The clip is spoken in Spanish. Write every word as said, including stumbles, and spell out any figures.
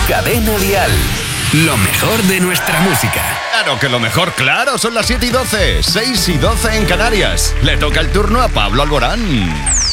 Cadena Dial. Lo mejor de nuestra música. Claro que lo mejor, claro, son las siete y doce, seis y doce en Canarias. Le toca el turno a Pablo Alborán.